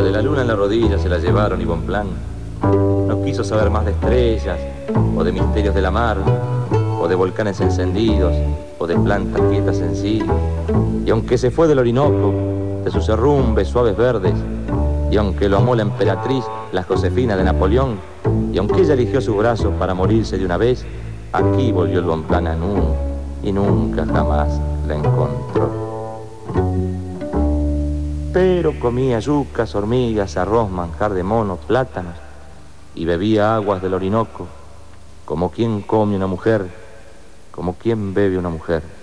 de la luna en la rodilla se la llevaron y Bonpland no quiso saber más de estrellas o de misterios de la mar o de volcanes encendidos o de plantas quietas en sí. Y aunque se fue del Orinoco, de sus herrumbes suaves verdes, y aunque lo amó la emperatriz, la Josefina de Napoleón, y aunque ella eligió sus brazos para morirse de una vez, aquí volvió el Bonpland a Nun y nunca jamás la encontró. Pero comía yucas, hormigas, arroz, manjar de mono, plátanos, y bebía aguas del Orinoco, como quien come una mujer, como quien bebe una mujer.